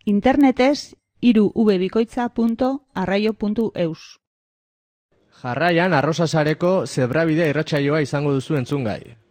Internetez 3vbikoitza.arraio.eus. Jarraian Arrosasareko Zebrabide irratsaioa izango duzu entzungai.